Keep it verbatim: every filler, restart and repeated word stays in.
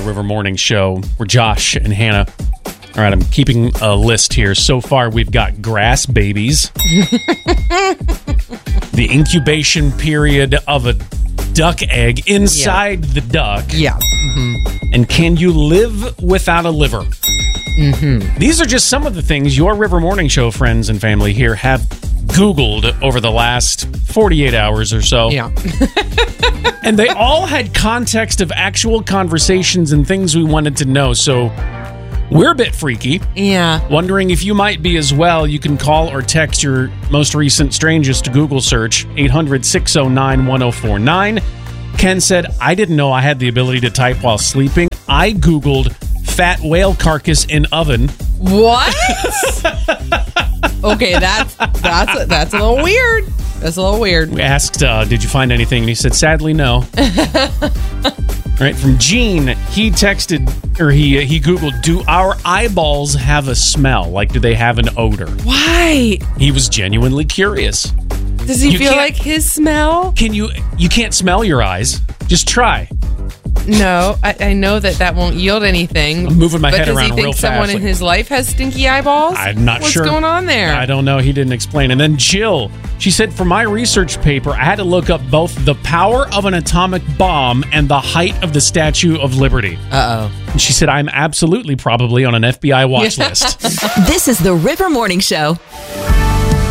The River Morning Show, where Josh and Hannah. All right, I'm keeping a list here. So far, we've got grass babies, the incubation period of a duck egg inside yeah. the duck. Yeah. Mm-hmm. And can you live without a liver? Mm-hmm. These are just some of the things your River Morning Show friends and family here have Googled over the last forty-eight hours or so. Yeah. And they all had context of actual conversations and things we wanted to know. So we're a bit freaky. Yeah. Wondering if you might be as well. You can call or text your most recent strangest Google search, eight hundred, six oh nine, one oh four nine. Ken said, I didn't know I had the ability to type while sleeping. I Googled fat whale carcass in oven. What? Okay, that's that's that's a little weird. That's a little weird. We asked, uh, did you find anything? And he said, sadly, no. All right, from Gene, he texted, or he he Googled, do our eyeballs have a smell? Like, do they have an odor? Why? He was genuinely curious. Does he You feel can't- like his smell? Can you, you can't smell your eyes. Just try. No, I, I know that that won't yield anything. I'm moving my but head does around he think real someone fast. in his life has stinky eyeballs? I'm not What's sure. What's going on there? I don't know. He didn't explain. And then Jill, she said, for my research paper, I had to look up both the power of an atomic bomb and the height of the Statue of Liberty. Uh-oh. And she said, I'm absolutely probably on an F B I watch list. This is the River Morning Show.